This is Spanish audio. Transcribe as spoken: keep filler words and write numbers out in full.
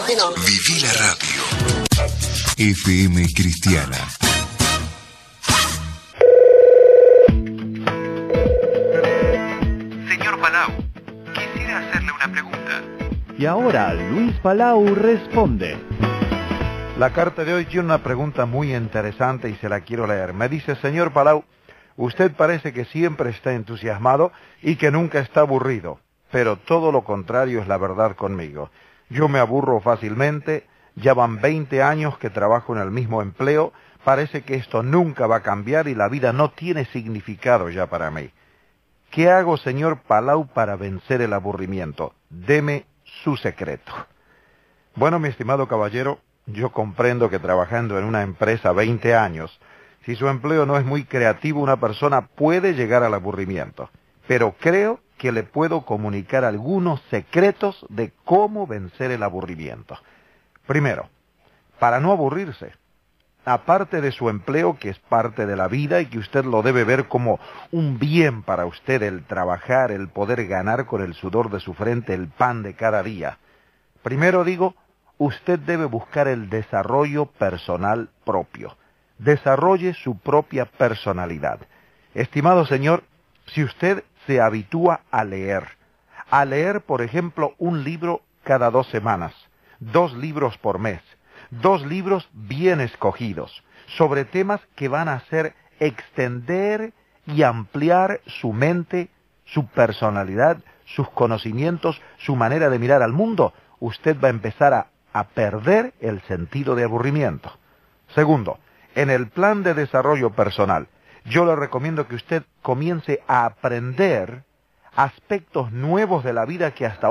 bueno. Viví la radio. F M Cristiana. Señor Palau, quisiera hacerle una pregunta. Y ahora Luis Palau responde. La carta de hoy tiene una pregunta muy interesante y se la quiero leer. Me dice, señor Palau, usted parece que siempre está entusiasmado y que nunca está aburrido, pero todo lo contrario es la verdad conmigo. Yo me aburro fácilmente, ya van veinte años que trabajo en el mismo empleo, parece que esto nunca va a cambiar y la vida no tiene significado ya para mí. ¿Qué hago, señor Palau, para vencer el aburrimiento? Deme su secreto. Bueno, mi estimado caballero, yo comprendo que trabajando en una empresa veinte años, si su empleo no es muy creativo, una persona puede llegar al aburrimiento. Pero creo que le puedo comunicar algunos secretos de cómo vencer el aburrimiento. Primero, para no aburrirse, aparte de su empleo, que es parte de la vida y que usted lo debe ver como un bien para usted, el trabajar, el poder ganar con el sudor de su frente el pan de cada día. Primero digo, usted debe buscar el desarrollo personal propio. Desarrolle su propia personalidad. Estimado señor, si usted se habitúa a leer, a leer, por ejemplo, un libro cada dos semanas, dos libros por mes, dos libros bien escogidos, sobre temas que van a hacer extender y ampliar su mente, su personalidad, sus conocimientos, su manera de mirar al mundo, usted va a empezar a a perder el sentido de aburrimiento. Segundo, en el plan de desarrollo personal, yo le recomiendo que usted comience a aprender aspectos nuevos de la vida que hasta